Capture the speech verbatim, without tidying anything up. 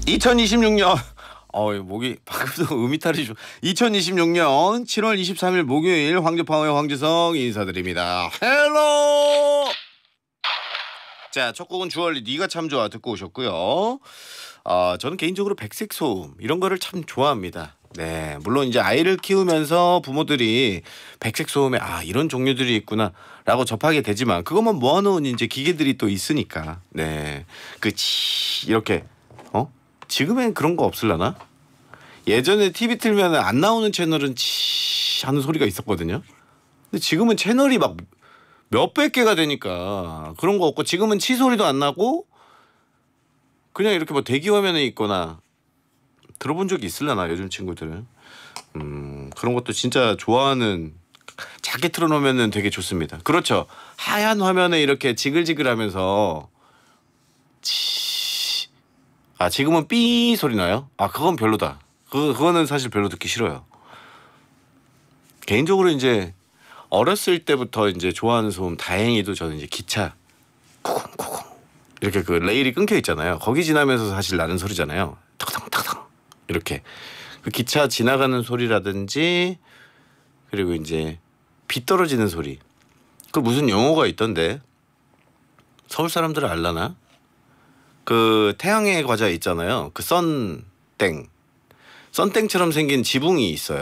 이천이십육 년 어 목이 방금도 음이탈이 좀 이천이십육 년 칠월 이십삼일 목요일 황제파워의 황재성 인사드립니다. 헬로. 자, 첫 곡은 주얼리 네가 참 좋아 듣고 오셨고요. 어, 저는 개인적으로 백색 소음 이런 거를 참 좋아합니다. 네, 물론 이제 아이를 키우면서 부모들이 백색 소음에 아 이런 종류들이 있구나라고 접하게 되지만 그것만 모아놓은 이제 기계들이 또 있으니까 네, 그치 이렇게 어 지금엔 그런 거 없을라나? 예전에 티비 틀면 안 나오는 채널은 치 하는 소리가 있었거든요. 근데 지금은 채널이 막 몇백 개가 되니까 그런 거 없고 지금은 치 소리도 안 나고 그냥 이렇게 뭐 대기 화면에 있거나 들어본 적이 있을라나 요즘 친구들은. 음 그런 것도 진짜 좋아하는 작게 틀어놓으면 되게 좋습니다. 그렇죠. 하얀 화면에 이렇게 지글지글하면서 치. 아 지금은 삐 소리 나요? 아 그건 별로다. 그 그거는 사실 별로 듣기 싫어요. 개인적으로 이제 어렸을 때부터 이제 좋아하는 소음 다행히도 저는 이제 기차 쿠쿵쿠쿵 이렇게 그 레일이 끊겨 있잖아요. 거기 지나면서 사실 나는 소리잖아요. 탁탁탁탁 이렇게 그 기차 지나가는 소리라든지 그리고 이제 비 떨어지는 소리. 그 무슨 용어가 있던데 서울 사람들은 알라나? 그 태양의 과자 있잖아요. 그 썬땡 썬땡처럼 생긴 지붕이 있어요.